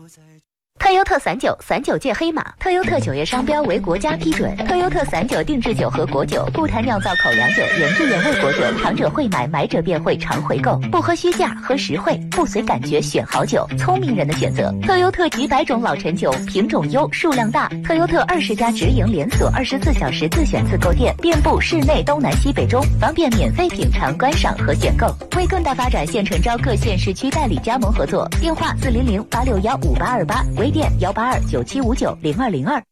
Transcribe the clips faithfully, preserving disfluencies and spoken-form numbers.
特优特散酒，散酒界黑马。特优特酒业商标为国家批准。特优特散酒定制酒和果酒，不谈酿造口粮酒、原汁原味果酒，尝者会买，买者便会常回购。不喝虚价，喝实惠，不随感觉选好酒，聪明人的选择。特优特几百种老陈酒，品种优，数量大。特优特二十家直营连锁，二十四小时自选自购店，遍布市内东南西北中，方便免费品尝、观赏和选购。为更大发展，现诚招各县市区代理加盟合作，电话四零零八六幺五八二八。微店幺八二九七五九零二零二。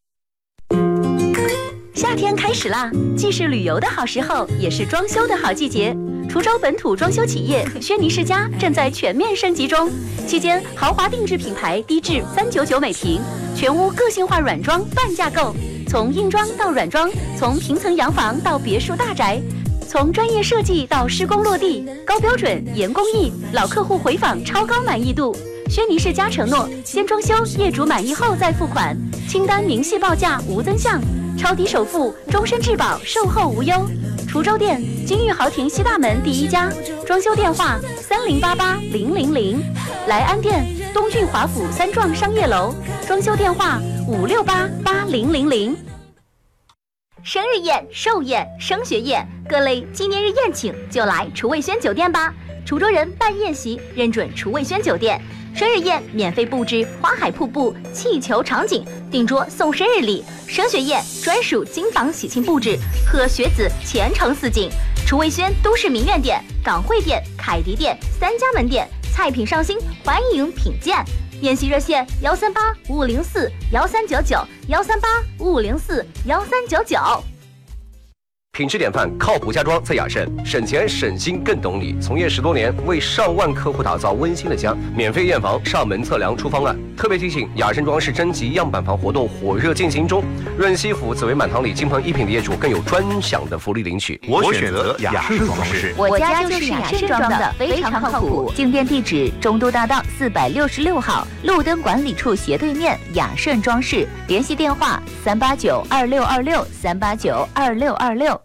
夏天开始啦，既是旅游的好时候，也是装修的好季节。滁州本土装修企业轩尼诗家正在全面升级中，期间豪华定制品牌低至三九九每平，全屋个性化软装半价购，从硬装到软装，从平层洋房到别墅大宅，从专业设计到施工落地，高标准严工艺，老客户回访超高满意度。轩尼诗家承诺，先装修，业主满意后再付款，清单明细报价无增项，超低首付，终身质保，售后无忧。滁州店金玉豪庭西大门第一家，装修电话三零八八零零零。莱安店东郡华府三幢商业楼，装修电话五六八八零零零。生日宴、寿宴、升学宴，各类纪念日宴请就来厨卫轩酒店吧。滁州人办宴席认准厨卫轩酒店。生日宴免费布置花海瀑布、气球场景，订桌送生日礼；升学宴专属金房喜庆布置，贺学子前程似锦。厨卫轩都市名苑店、港汇店、凯迪店三家门店，菜品上新，欢迎品鉴。宴席热线幺三八五五零四幺三九九幺三八五五零四幺三九九。 品质典范，靠谱家装在雅盛，省钱省心更懂你。从业十多年，为上万客户打造温馨的家，免费验房、上门测量出方案。特别提醒，雅盛装饰征集样板房活动火热进行中，润西府紫薇满堂里金鹏一品的业主更有专享的福利领取。 我选择雅盛装饰， 我家就是雅盛装的，非常靠谱。进店地址：中都大道四百六十六号，路灯管理处斜对面，雅盛装饰。联系电话：三八九二六二六三八九二六二六。